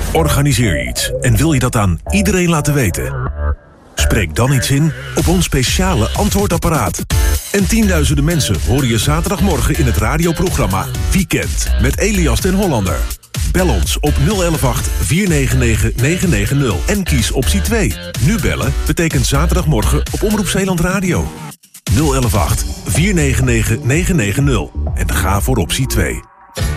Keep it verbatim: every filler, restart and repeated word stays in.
Organiseer iets en wil je dat aan iedereen laten weten? Spreek dan iets in op ons speciale antwoordapparaat. En tienduizenden mensen horen je zaterdagmorgen in het radioprogramma Weekend met Elias den Hollander. Bel ons op nul een een acht vier negen negen negen negen nul en kies optie twee. Nu bellen betekent zaterdagmorgen op Omroep Zeeland Radio. nul een een acht vier negen negen negen negen nul en ga voor optie twee.